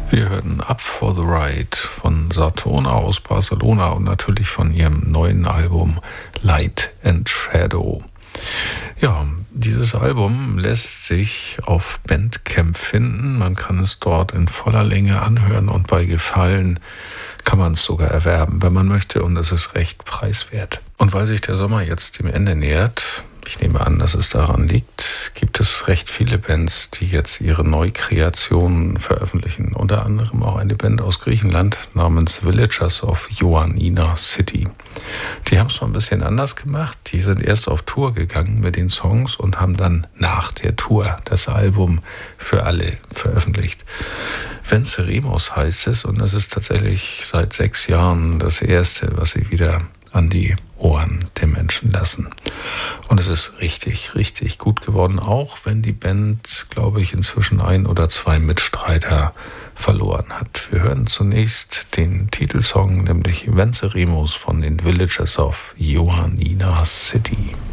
Wir hörten Up for the Ride von Satona aus Barcelona und natürlich von ihrem neuen Album Light and Shadow. Ja, dieses Album lässt sich auf Bandcamp finden. Man kann es dort in voller Länge anhören und bei Gefallen kann man es sogar erwerben, wenn man möchte, und es ist recht preiswert. Und weil sich der Sommer jetzt dem Ende nähert, ich nehme an, dass es daran liegt, gibt es recht viele Bands, die jetzt ihre Neukreationen veröffentlichen. Unter anderem auch eine Band aus Griechenland namens Villagers of Ioannina City. Die haben es mal ein bisschen anders gemacht. Die sind erst auf Tour gegangen mit den Songs und haben dann nach der Tour das Album für alle veröffentlicht. Venceremos heißt es, und das ist tatsächlich seit 6 Jahren das erste, was sie wieder an die Ohren der Menschen lassen. Und es ist richtig, richtig gut geworden, auch wenn die Band, glaube ich, inzwischen 1 oder 2 Mitstreiter verloren hat. Wir hören zunächst den Titelsong, nämlich Venceremos von den Villagers of Ioannina City.